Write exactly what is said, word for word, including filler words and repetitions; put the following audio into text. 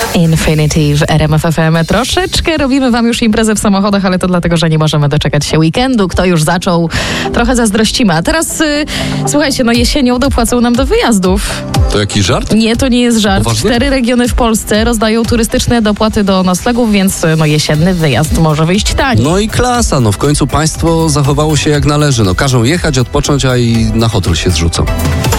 Infinity w R M F F M. Troszeczkę robimy wam już imprezę w samochodach, ale to dlatego, że nie możemy doczekać się weekendu. Kto już zaczął, trochę zazdrościmy. A teraz, y, słuchajcie, no jesienią dopłacą nam do wyjazdów. To jakiś żart? Nie, to nie jest żart. Poważnie? Cztery regiony w Polsce rozdają turystyczne dopłaty do noclegów, więc no jesienny wyjazd może wyjść taniej. No i klasa, no w końcu państwo zachowało się jak należy. No każą jechać, odpocząć, a i na hotel się zrzucą.